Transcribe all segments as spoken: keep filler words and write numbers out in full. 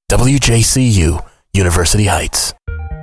W J C U, University Heights.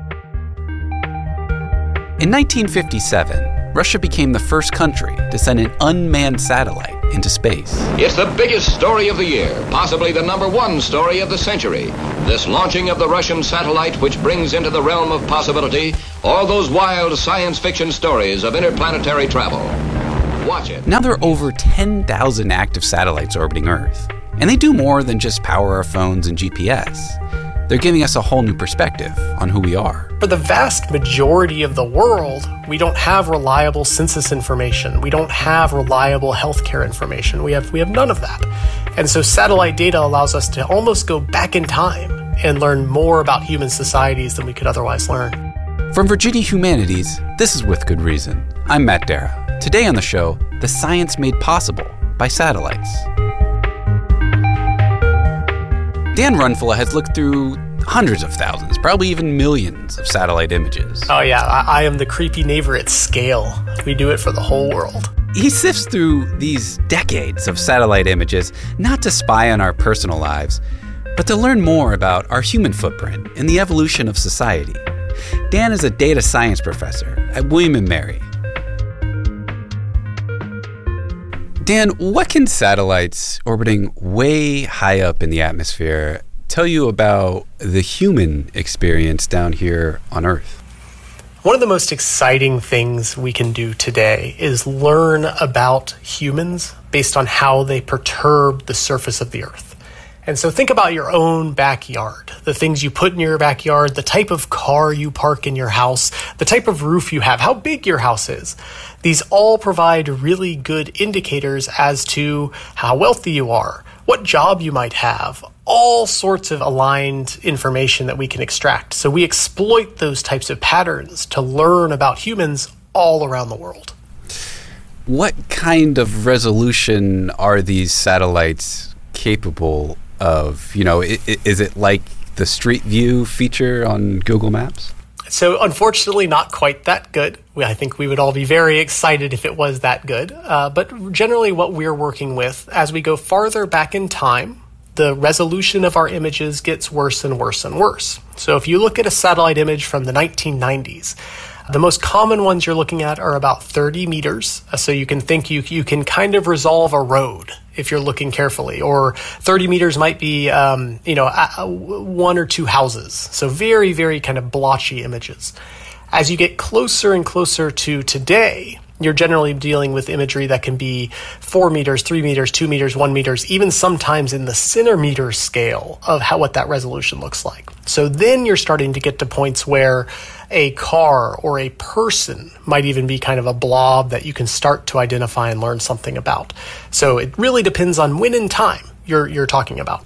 In nineteen fifty-seven, Russia became the first country to send an unmanned satellite into space. It's the biggest story of the year, possibly the number one story of the century. This launching of the Russian satellite, which brings into the realm of possibility all those wild science fiction stories of interplanetary travel. Watch it. Now there are over ten thousand active satellites orbiting Earth, and they do more than just power our phones and G P S. They're giving us a whole new perspective on who we are. For the vast majority of the world, we don't have reliable census information. We don't have reliable healthcare information. We have we have none of that. And so satellite data allows us to almost go back in time and learn more about human societies than we could otherwise learn. From Virginia Humanities, this is With Good Reason. I'm Matt Dara. Today on the show, the science made possible by satellites. Dan Runfula has looked through hundreds of thousands, probably even millions of satellite images. Oh yeah, I, I am the creepy neighbor at scale. We do it for the whole world. He sifts through these decades of satellite images, not to spy on our personal lives, but to learn more about our human footprint and the evolution of society. Dan is a data science professor at William and Mary. Dan, what can satellites orbiting way high up in the atmosphere tell you about the human experience down here on Earth? One of the most exciting things we can do today is learn about humans based on how they perturb the surface of the Earth. And so think about your own backyard, the things you put in your backyard, the type of car you park in your house, the type of roof you have, how big your house is. These all provide really good indicators as to how wealthy you are, what job you might have, all sorts of aligned information that we can extract. So we exploit those types of patterns to learn about humans all around the world. What kind of resolution are these satellites capable of? You know, is it like the Street View feature on Google Maps? So unfortunately, not quite that good. I think we would all be very excited if it was that good. Uh, but generally what we're working with, as we go farther back in time, the resolution of our images gets worse and worse and worse. So if you look at a satellite image from the nineteen nineties, the most common ones you're looking at are about thirty meters. So you can think you you can kind of resolve a road if you're looking carefully, or thirty meters might be, um, you know, one or two houses. So very, very kind of blotchy images. As you get closer and closer to today, you're generally dealing with imagery that can be four meters, three meters, two meters, one meters, even sometimes in the centimeter scale of how what that resolution looks like. So then you're starting to get to points where a car or a person might even be kind of a blob that you can start to identify and learn something about. So it really depends on when in time you're you're talking about.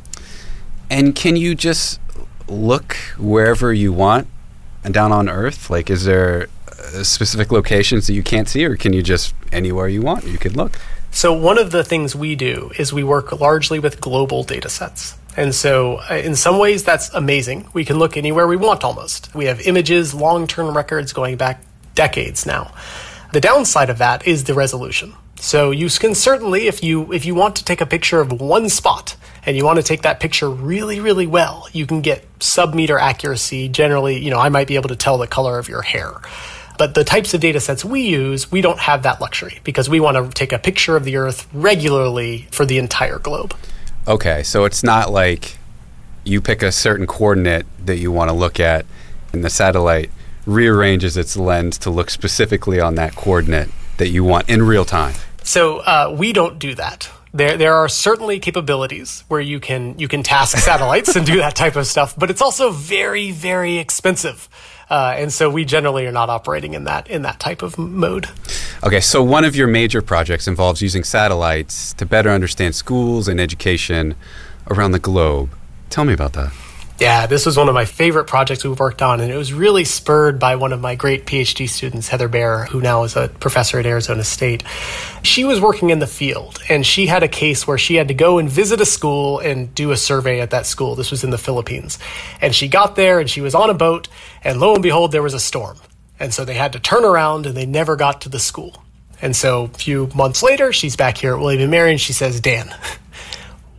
And can you just look wherever you want and down on Earth? Like, is there specific locations that you can't see, or can you just anywhere you want you could look? So one of the things we do is we work largely with global data sets. And so uh, in some ways that's amazing. We can look anywhere we want almost. We have images, long-term records going back decades now. The downside of that is the resolution. So you can certainly, if you if you want to take a picture of one spot and you want to take that picture really, really well, you can get sub-meter accuracy. Generally, you know, I might be able to tell the color of your hair. But the types of data sets we use, we don't have that luxury because we want to take a picture of the Earth regularly for the entire globe. Okay, so it's not like you pick a certain coordinate that you want to look at and the satellite rearranges its lens to look specifically on that coordinate that you want in real time. So uh, we don't do that. There there are certainly capabilities where you can you can task satellites and do that type of stuff, but it's also very, very expensive. Uh, and so we generally are not operating in that in that type of mode. Okay, so one of your major projects involves using satellites to better understand schools and education around the globe. Tell me about that. Yeah, this was one of my favorite projects we've worked on, and it was really spurred by one of my great PhD students, Heather Baer, who now is a professor at Arizona State. She was working in the field, and she had a case where she had to go and visit a school and do a survey at that school. This was in the Philippines. And she got there, and she was on a boat, and lo and behold, there was a storm. And so they had to turn around, and they never got to the school. And so a few months later, she's back here at William and Mary, and she says, Dan,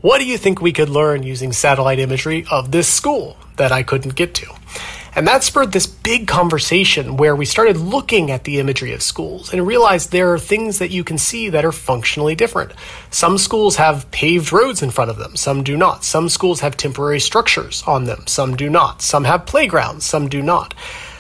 what do you think we could learn using satellite imagery of this school that I couldn't get to? And that spurred this big conversation where we started looking at the imagery of schools and realized there are things that you can see that are functionally different. Some schools have paved roads in front of them, some do not. Some schools have temporary structures on them, some do not. Some have playgrounds, some do not.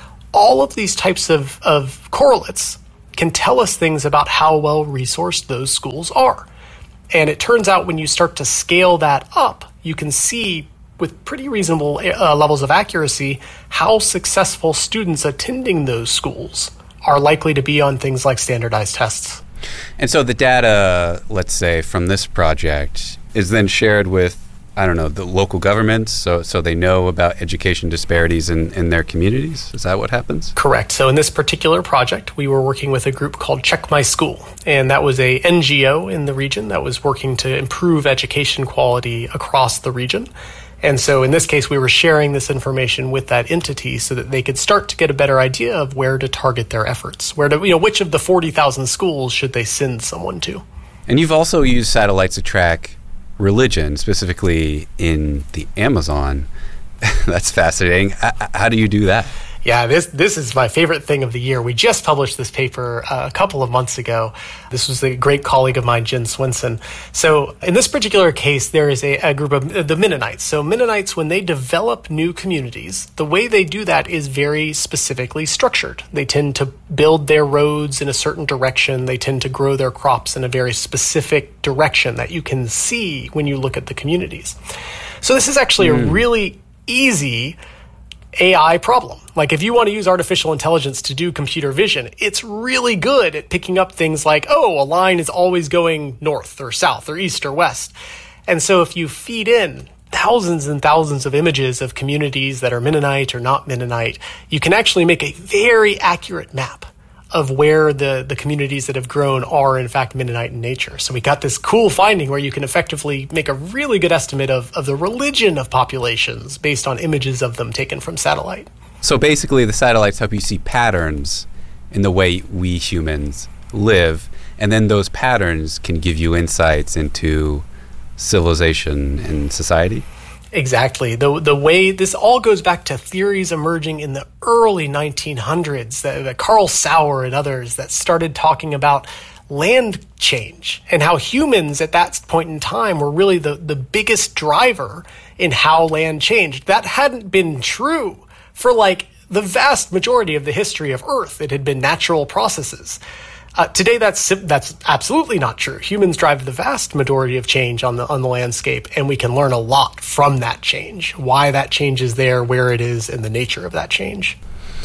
All of these types of, of correlates can tell us things about how well resourced those schools are. And it turns out when you start to scale that up, you can see with pretty reasonable uh, levels of accuracy how successful students attending those schools are likely to be on things like standardized tests. And so the data, let's say, from this project is then shared with, I don't know, the local governments, so so they know about education disparities in, in their communities? Is that what happens? Correct. So in this particular project, we were working with a group called Check My School, and that was a N G O in the region that was working to improve education quality across the region. And so in this case, we were sharing this information with that entity so that they could start to get a better idea of where to target their efforts, where to, you know, which of the forty thousand schools should they send someone to. And you've also used satellites to track religion, specifically in the Amazon. That's fascinating. How do you do that? Yeah, this this is my favorite thing of the year. We just published this paper uh, a couple of months ago. This was a great colleague of mine, Jen Swinson. So in this particular case, there is a, a group of uh, the Mennonites. So Mennonites, when they develop new communities, the way they do that is very specifically structured. They tend to build their roads in a certain direction. They tend to grow their crops in a very specific direction that you can see when you look at the communities. So this is actually mm. a really easy A I problem. Like if you want to use artificial intelligence to do computer vision, it's really good at picking up things like, oh, a line is always going north or south or east or west. And so if you feed in thousands and thousands of images of communities that are Mennonite or not Mennonite, you can actually make a very accurate map of where the, the communities that have grown are in fact Mennonite in nature. So we got this cool finding where you can effectively make a really good estimate of, of the religion of populations based on images of them taken from satellite. So basically the satellites help you see patterns in the way we humans live, and then those patterns can give you insights into civilization and society? Exactly. The the way this all goes back to theories emerging in the early nineteen hundreds, that, that Carl Sauer and others that started talking about land change and how humans at that point in time were really the, the biggest driver in how land changed. That hadn't been true for like the vast majority of the history of Earth. It had been natural processes. Uh, today, that's that's absolutely not true. Humans drive the vast majority of change on the on the landscape, and we can learn a lot from that change, why that change is there, where it is, and the nature of that change.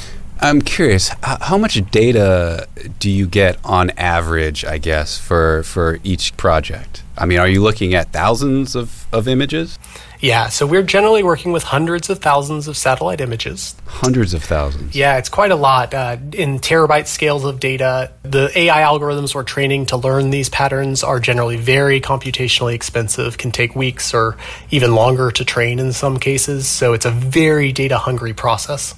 I'm curious, how much data do you get on average, I guess, for, for each project? I mean, are you looking at thousands of, of images? Yeah, so we're generally working with hundreds of thousands of satellite images. Hundreds of thousands? Yeah, it's quite a lot. Uh, in terabyte scales of data, the A I algorithms we're training to learn these patterns are generally very computationally expensive, can take weeks or even longer to train in some cases. So it's a very data-hungry process.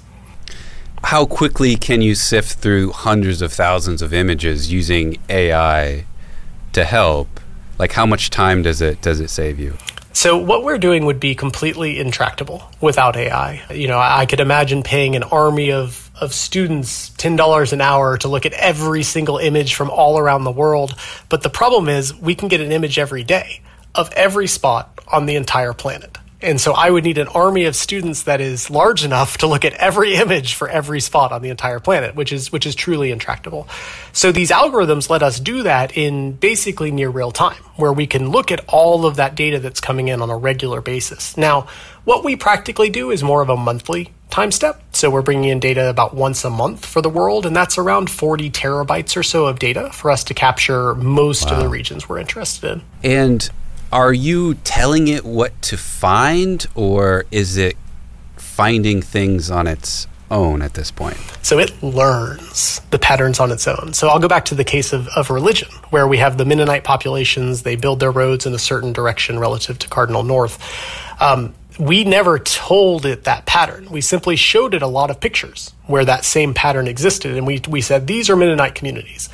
How quickly can you sift through hundreds of thousands of images using A I to help? Like, how much time does it does it save you? So what we're doing would be completely intractable without A I. You know, I could imagine paying an army of, of students ten dollars an hour to look at every single image from all around the world. But the problem is we can get an image every day of every spot on the entire planet. And so I would need an army of students that is large enough to look at every image for every spot on the entire planet, which is which is truly intractable. So these algorithms let us do that in basically near real time, where we can look at all of that data that's coming in on a regular basis. Now, what we practically do is more of a monthly time step. So we're bringing in data about once a month for the world, and that's around forty terabytes or so of data for us to capture most wow. of the regions we're interested in. And are you telling it what to find, or is it finding things on its own at this point? So it learns the patterns on its own. So I'll go back to the case of, of religion, where we have the Mennonite populations. They build their roads in a certain direction relative to cardinal north. Um, we never told it that pattern. We simply showed it a lot of pictures where that same pattern existed. And we, we said, these are Mennonite communities.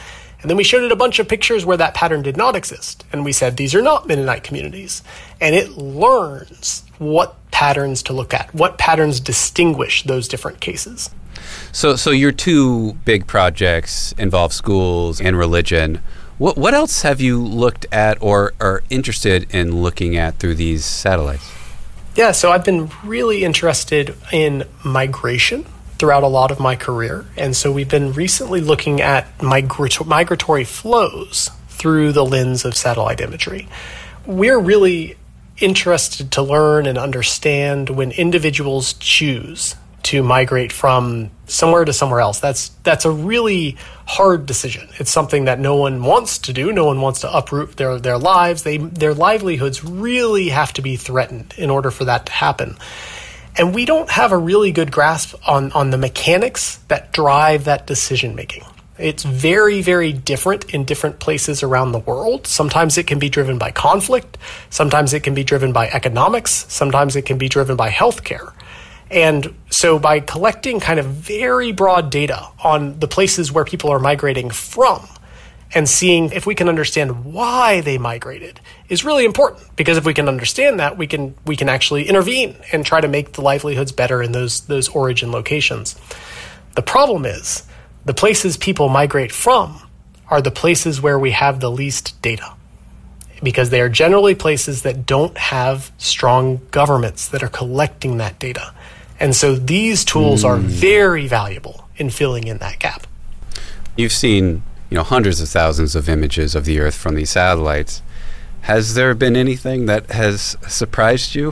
And then we showed it a bunch of pictures where that pattern did not exist. And we said, these are not Mennonite communities. And it learns what patterns to look at, what patterns distinguish those different cases. So, so your two big projects involve schools and religion. What what else have you looked at or are interested in looking at through these satellites? Yeah, so I've been really interested in migration throughout a lot of my career. And so we've been recently looking at migrator- migratory flows through the lens of satellite imagery. We're really interested to learn and understand when individuals choose to migrate from somewhere to somewhere else. That's that's a really hard decision. It's something that no one wants to do. No one wants to uproot their, their lives. They their livelihoods really have to be threatened in order for that to happen. And we don't have a really good grasp on, on the mechanics that drive that decision making. It's very, very different in different places around the world. Sometimes it can be driven by conflict. Sometimes it can be driven by economics. Sometimes it can be driven by healthcare. And so by collecting kind of very broad data on the places where people are migrating from and seeing if we can understand why they migrated is really important, because if we can understand that, we can we can actually intervene and try to make the livelihoods better in those those origin locations. The problem is the places people migrate from are the places where we have the least data, because they are generally places that don't have strong governments that are collecting that data. And so these tools mm. are very valuable in filling in that gap. You've seen, you know, hundreds of thousands of images of the Earth from these satellites. Has there been anything that has surprised you?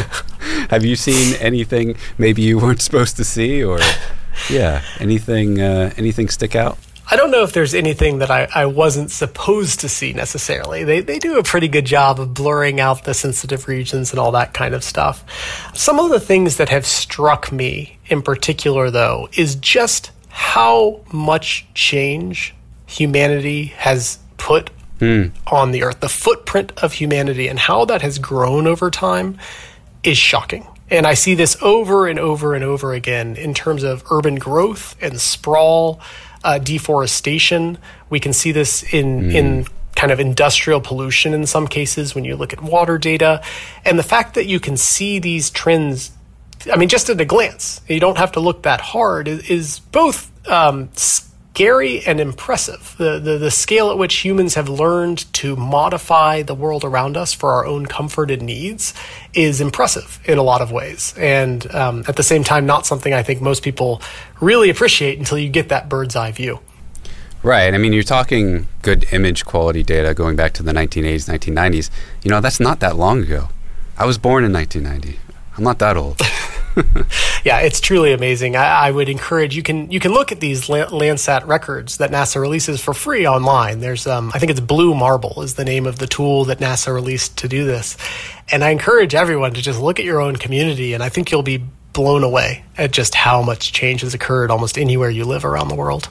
Have you seen anything maybe you weren't supposed to see, or yeah, anything uh, anything stick out? I don't know if there's anything that I, I wasn't supposed to see necessarily. They they do a pretty good job of blurring out the sensitive regions and all that kind of stuff. Some of the things that have struck me in particular, though, is just how much change humanity has put mm. on the Earth. The footprint of humanity and how that has grown over time is shocking. And I see this over and over and over again in terms of urban growth and sprawl, Uh, deforestation. We can see this in, mm. in kind of industrial pollution in some cases when you look at water data. And the fact that you can see these trends, I mean, just at a glance, you don't have to look that hard, is, is both um, scary and impressive. The, the, the scale at which humans have learned to modify the world around us for our own comfort and needs is impressive in a lot of ways. And um, at the same time, not something I think most people really appreciate until you get that bird's eye view. Right. I mean, you're talking good image quality data going back to the nineteen eighties, nineteen nineties. You know, that's not that long ago. I was born in nineteen ninety. I'm not that old. Yeah, it's truly amazing. I, I would encourage you can you can look at these Landsat records that NASA releases for free online. There's um, I think it's Blue Marble is the name of the tool that NASA released to do this, and I encourage everyone to just look at your own community, and I think you'll be blown away at just how much change has occurred almost anywhere you live around the world.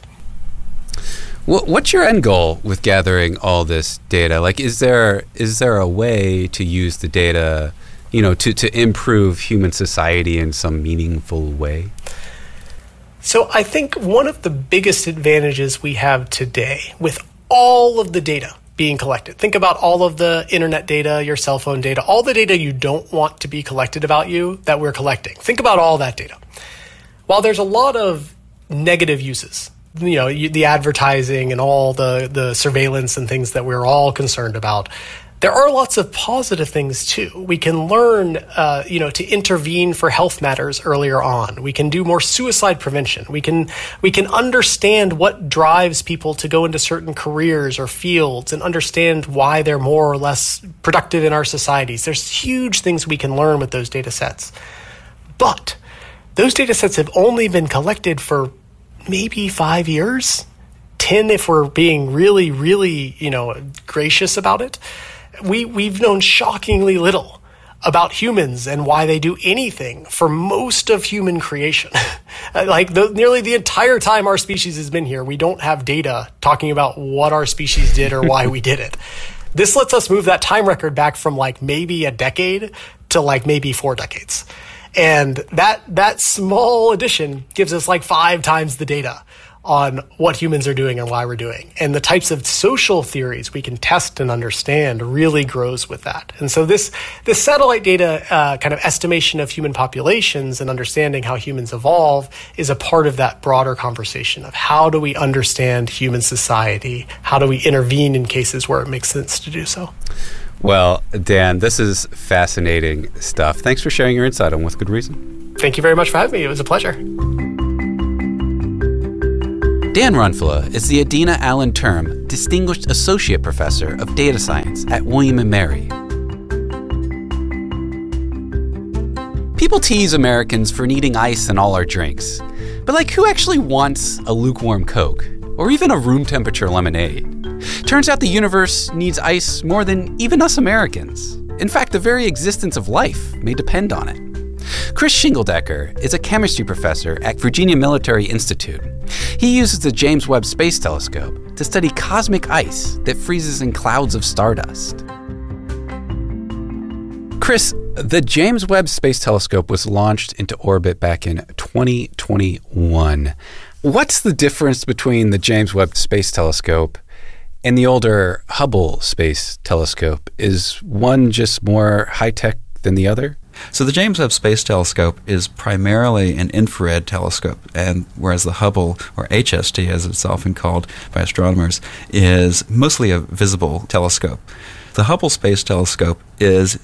What's your end goal with gathering all this data? Like, is there is there a way to use the data, you know, to, to improve human society in some meaningful way? So I think one of the biggest advantages we have today with all of the data being collected, think about all of the internet data, your cell phone data, all the data you don't want to be collected about you that we're collecting. Think about all that data. While there's a lot of negative uses, you know, you, the advertising and all the, the surveillance and things that we're all concerned about, there are lots of positive things too. We can learn, uh, you know, to intervene for health matters earlier on. We can do more suicide prevention. We can we can understand what drives people to go into certain careers or fields and understand why they're more or less productive in our societies. There's huge things we can learn with those data sets. But those data sets have only been collected for maybe five years, ten if we're being really, really, you know, gracious about it. We, we've known shockingly little about humans and why they do anything for most of human creation. Like the, nearly the entire time our species has been here, we don't have data talking about what our species did or why we did it. This lets us move that time record back from like maybe a decade to like maybe four decades. And that that small addition gives us like five times the data on what humans are doing and why we're doing. And the types of social theories we can test and understand really grows with that. And so this this satellite data uh, kind of estimation of human populations and understanding how humans evolve is a part of that broader conversation of how do we understand human society? How do we intervene in cases where it makes sense to do so? Well, Dan, this is fascinating stuff. Thanks for sharing your insight on With Good Reason. Thank you very much for having me. It was a pleasure. Dan Runfla is the Adina Allen Term Distinguished Associate Professor of Data Science at William and Mary. People tease Americans for needing ice in all our drinks. But like, who actually wants a lukewarm Coke? Or even a room temperature lemonade? Turns out the universe needs ice more than even us Americans. In fact, the very existence of life may depend on it. Chris Shingledecker is a chemistry professor at Virginia Military Institute. He uses the James Webb Space Telescope to study cosmic ice that freezes in clouds of stardust. Chris, the James Webb Space Telescope was launched into orbit back in twenty twenty-one. What's the difference between the James Webb Space Telescope and the older Hubble Space Telescope? Is one just more high-tech than the other? So the James Webb Space Telescope is primarily an infrared telescope, and whereas the Hubble, or H S T as it's often called by astronomers, is mostly a visible telescope. The Hubble Space Telescope is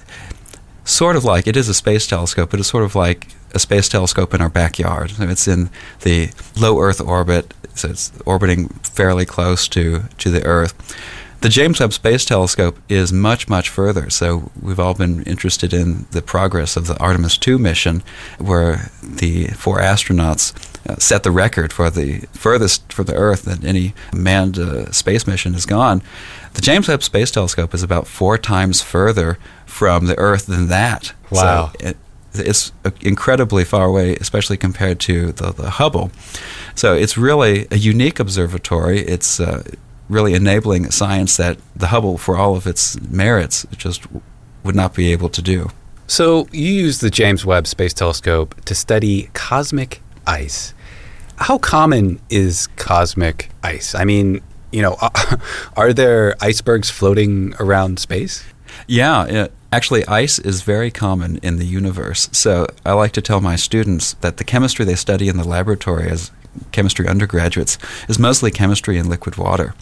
sort of like, it is a space telescope, but it's sort of like a space telescope in our backyard. It's in the low Earth orbit, so it's orbiting fairly close to, to the Earth. The James Webb Space Telescope is much, much further. So we've all been interested in the progress of the Artemis two mission, where the four astronauts uh, set the record for the furthest from the Earth that any manned uh, space mission has gone. The James Webb Space Telescope is about four times further from the Earth than that. Wow. So it, it's incredibly far away, especially compared to the, the Hubble. So it's really a unique observatory. It's uh, really enabling science that the Hubble, for all of its merits, just would not be able to do. So you use the James Webb Space Telescope to study cosmic ice. How common is cosmic ice? I mean, you know, are there icebergs floating around space? Yeah, it, actually ice is very common in the universe. So I like to tell my students that the chemistry they study in the laboratory as chemistry undergraduates is mostly chemistry in liquid water.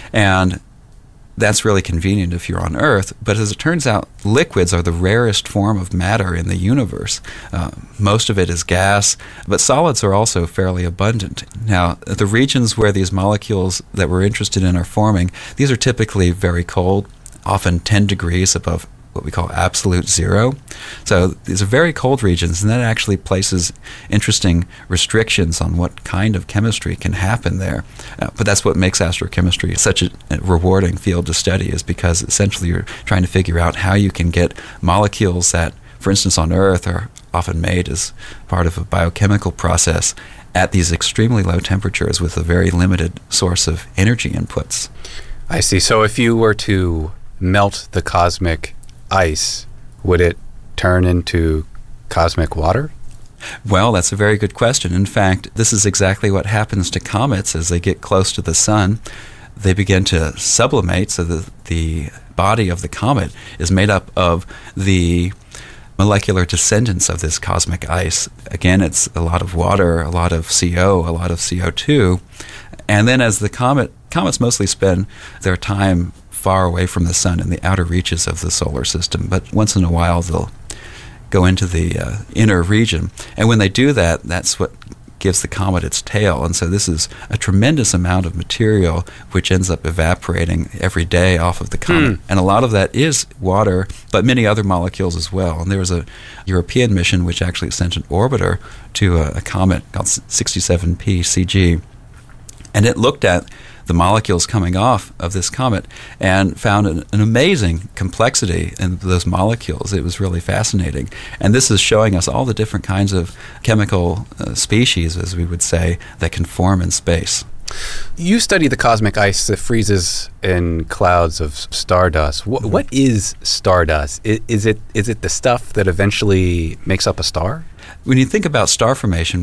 And that's really convenient if you're on Earth. But as it turns out, liquids are the rarest form of matter in the universe. Uh, most of it is gas, but solids are also fairly abundant. Now, the regions where these molecules that we're interested in are forming, these are typically very cold, often ten degrees above what we call absolute zero. So these are very cold regions, and that actually places interesting restrictions on what kind of chemistry can happen there. Uh, but that's what makes astrochemistry such a rewarding field to study, is because essentially you're trying to figure out how you can get molecules that, for instance, on Earth are often made as part of a biochemical process at these extremely low temperatures with a very limited source of energy inputs. I see. So if you were to melt the cosmic ice, would it turn into cosmic water? Well, that's a very good question. In fact, this is exactly what happens to comets as they get close to the sun. They begin to sublimate, so that the body of the comet is made up of the molecular descendants of this cosmic ice. Again, it's a lot of water, a lot of C O, a lot of C O two. And then as the comet, comets mostly spend their time far away from the sun in the outer reaches of the solar system, but once in a while they'll go into the uh, inner region. And when they do that, that's what gives the comet its tail. And so this is a tremendous amount of material which ends up evaporating every day off of the comet. Hmm. And a lot of that is water, but many other molecules as well. And there was a European mission which actually sent an orbiter to a, a comet called sixty-seven P C G, and it looked at the molecules coming off of this comet and found an, an amazing complexity in those molecules. It was really fascinating. And this is showing us all the different kinds of chemical uh, species, as we would say, that can form in space. You study the cosmic ice that freezes in clouds of stardust. What, what is stardust? Is, is it is it the stuff that eventually makes up a star? When you think about star formation,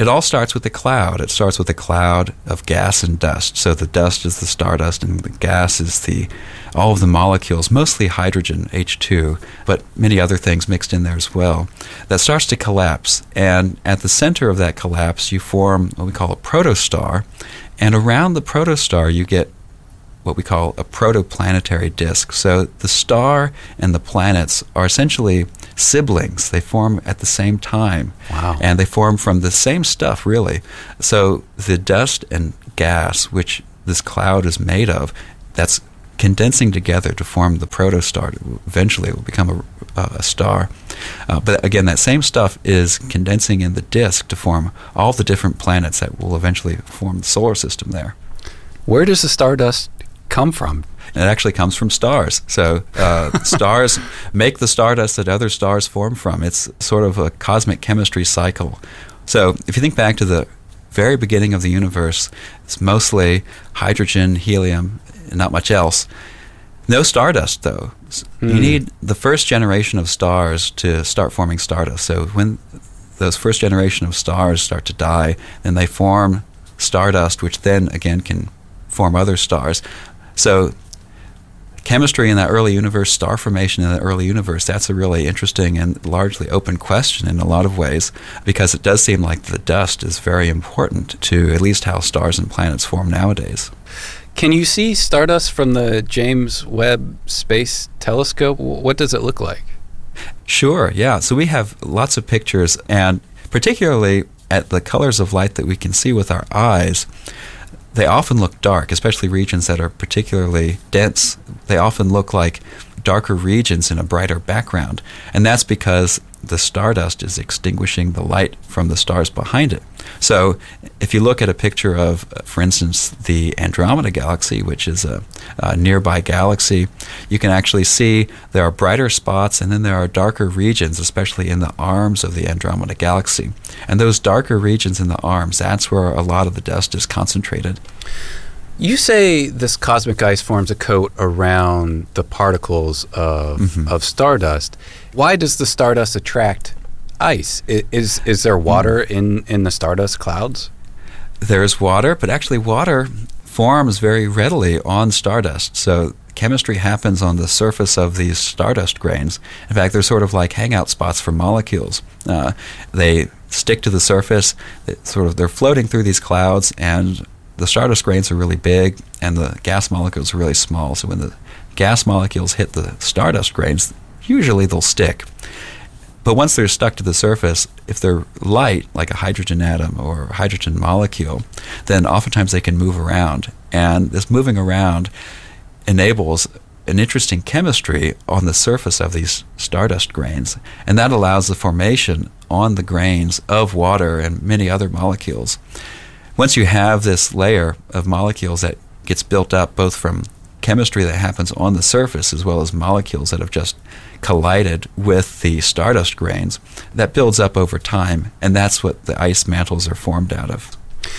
It all starts with the cloud. It starts with a cloud of gas and dust. So the dust is the stardust, and the gas is the all of the molecules, mostly hydrogen, H two, but many other things mixed in there as well. That starts to collapse, and at the center of that collapse, you form what we call a protostar, and around the protostar, you get what we call a protoplanetary disk. So the star and the planets are essentially siblings. They form at the same time. Wow. And they form from the same stuff, really. So the dust and gas, which this cloud is made of, that's condensing together to form the protostar. Eventually it will become a, uh, a star. Uh, but again, that same stuff is condensing in the disk to form all the different planets that will eventually form the solar system there. Where does the stardust come from? It actually comes from stars. So uh, stars make the stardust that other stars form from. It's sort of a cosmic chemistry cycle. So if you think back to the very beginning of the universe, it's mostly hydrogen, helium, and not much else. No stardust, though. Mm. You need the first generation of stars to start forming stardust. So when those first generation of stars start to die, then they form stardust, which then, again, can form other stars. So chemistry in that early universe, star formation in the early universe, that's a really interesting and largely open question in a lot of ways, because it does seem like the dust is very important to at least how stars and planets form nowadays. Can you see stardust from the James Webb Space Telescope? What does it look like? Sure, yeah. So we have lots of pictures, and particularly at the colors of light that we can see with our eyes, they often look dark, especially regions that are particularly dense. They often look like darker regions in a brighter background. And that's because the stardust is extinguishing the light from the stars behind it. So if you look at a picture of, for instance, the Andromeda Galaxy, which is a, a nearby galaxy, you can actually see there are brighter spots and then there are darker regions, especially in the arms of the Andromeda Galaxy. And those darker regions in the arms, that's where a lot of the dust is concentrated. You say this cosmic ice forms a coat around the particles of, mm-hmm. of stardust. Why does the stardust attract ice? I, is is there water mm. in, in the stardust clouds? There's water, but actually water forms very readily on stardust. So chemistry happens on the surface of these stardust grains. In fact, they're sort of like hangout spots for molecules. Uh, they stick to the surface. It sort of they're floating through these clouds, and the stardust grains are really big and the gas molecules are really small. So when the gas molecules hit the stardust grains, usually they'll stick. But once they're stuck to the surface, if they're light, like a hydrogen atom or a hydrogen molecule, then oftentimes they can move around. And this moving around enables an interesting chemistry on the surface of these stardust grains. And that allows the formation on the grains of water and many other molecules. Once you have this layer of molecules that gets built up both from chemistry that happens on the surface as well as molecules that have just collided with the stardust grains, that builds up over time, and that's what the ice mantles are formed out of.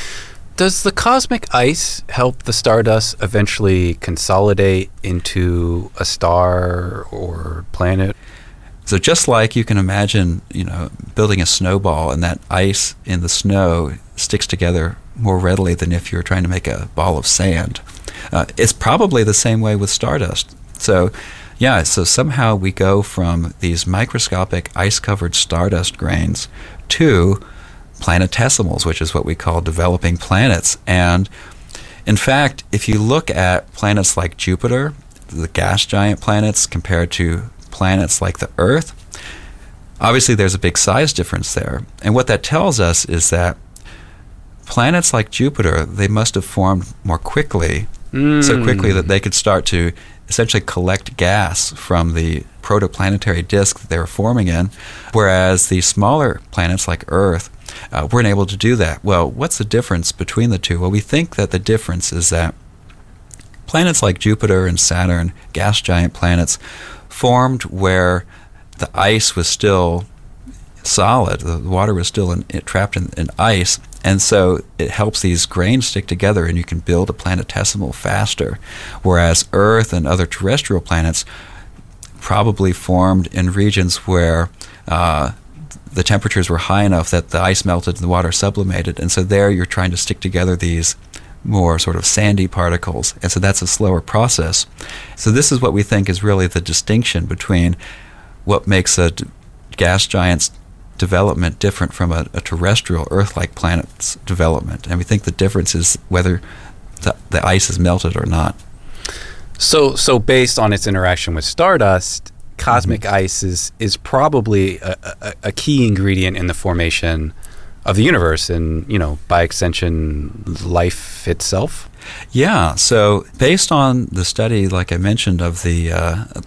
Does the cosmic ice help the stardust eventually consolidate into a star or planet? So just like you can imagine, you know, building a snowball and that ice in the snow sticks together more readily than if you're trying to make a ball of sand. Uh, it's probably the same way with stardust. So, yeah, so somehow we go from these microscopic ice-covered stardust grains to planetesimals, which is what we call developing planets. And in fact, if you look at planets like Jupiter, the gas giant planets, compared to planets like the Earth, obviously there's a big size difference there. And what that tells us is that planets like Jupiter, they must have formed more quickly, mm. so quickly that they could start to essentially collect gas from the protoplanetary disk that they were forming in, whereas the smaller planets like Earth uh, weren't able to do that. Well, what's the difference between the two? Well, we think that the difference is that planets like Jupiter and Saturn, gas giant planets, formed where the ice was still solid, the water was still in, it, trapped in, in ice, and so it helps these grains stick together and you can build a planetesimal faster, whereas Earth and other terrestrial planets probably formed in regions where uh, the temperatures were high enough that the ice melted and the water sublimated. And so there you're trying to stick together these more sort of sandy particles. And so that's a slower process. So this is what we think is really the distinction between what makes a d- gas giant's development different from a, a terrestrial Earth-like planet's development. And we think the difference is whether the, the ice is melted or not. So, so based on its interaction with stardust, cosmic mm-hmm. ice is, is probably a, a, a key ingredient in the formation of the universe and, you know, by extension, life itself? Yeah. So based on the study, like I mentioned, of the uh,